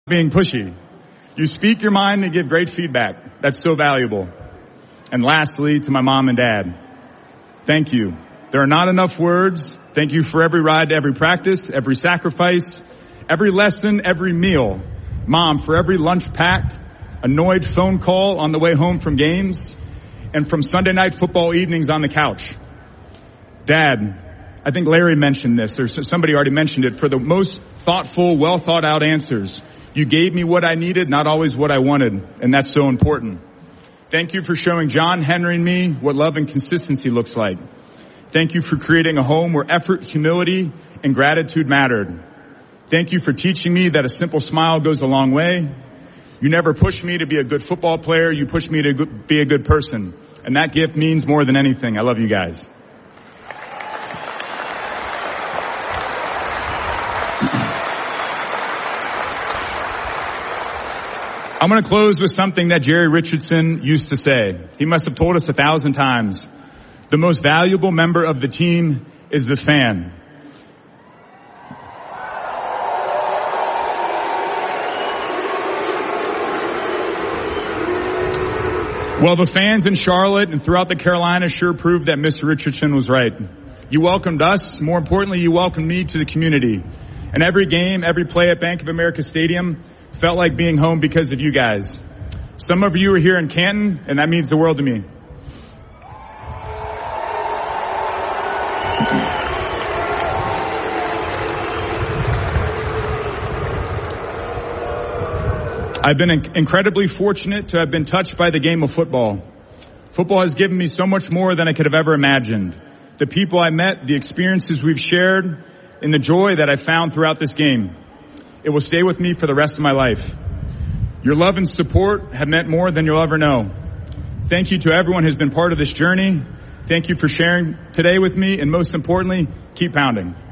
being pushy. You speak your mind and give great feedback. That's so valuable. And lastly, to my mom and dad, thank you. There are not enough words. Thank you for every ride to every practice, every sacrifice, every lesson, every meal. Mom, for every lunch packed, annoyed phone call on the way home from games, and from Sunday night football evenings on the couch. Dad, I think Larry mentioned this, or somebody already mentioned it, for the most thoughtful, well thought out answers. You gave me what I needed, not always what I wanted, and that's so important. Thank you for showing John, Henry, and me what love and consistency looks like. Thank you for creating a home where effort, humility, and gratitude mattered. Thank you for teaching me that a simple smile goes a long way. You never pushed me to be a good football player. You pushed me to be a good person. And that gift means more than anything. I love you guys. I'm going to close with something that Jerry Richardson used to say. He must have told us 1,000 times. The most valuable member of the team is the fan. Well, the fans in Charlotte and throughout the Carolinas sure proved that Mr. Richardson was right. You welcomed us. More importantly, you welcomed me to the community. And every game, every play at Bank of America Stadium felt like being home because of you guys. Some of you are here in Canton, and that means the world to me. I've been incredibly fortunate to have been touched by the game of football. Football has given me so much more than I could have ever imagined. The people I met, the experiences we've shared, and the joy that I found throughout this game. It will stay with me for the rest of my life. Your love and support have meant more than you'll ever know. Thank you to everyone who's been part of this journey. Thank you for sharing today with me, and most importantly, keep pounding.